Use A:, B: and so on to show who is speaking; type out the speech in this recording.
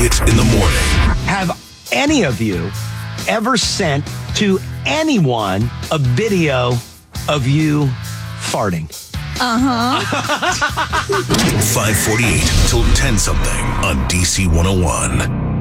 A: Elliott in the morning.
B: Have any of you ever sent to anyone a video of you farting?
A: 548 till 10 something on DC 101.